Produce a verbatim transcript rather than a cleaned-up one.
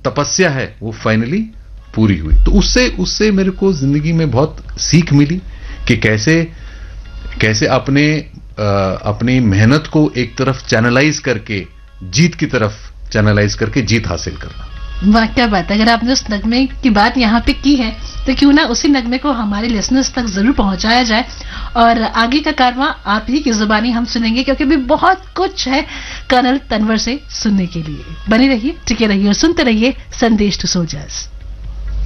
तपस्या है वो फाइनली पूरी हुई। तो उससे उससे मेरे को जिंदगी में बहुत सीख मिली कि कैसे कैसे अपने आ, अपनी मेहनत को एक तरफ चैनलाइज करके जीत की तरफ चैनलाइज करके जीत हासिल करना। वाह क्या बात है। अगर आपने उस नगमे की बात यहाँ पे की है तो क्यों ना उसी नगमे को हमारे लिसनर्स तक जरूर पहुंचाया जाए और आगे का कारवां आप ही की जुबानी हम सुनेंगे, क्योंकि भी बहुत कुछ है कर्नल तनवर से सुनने के लिए। बने रहिए, टिके रहिए और सुनते रहिए संदेश टू सोल्जर्स।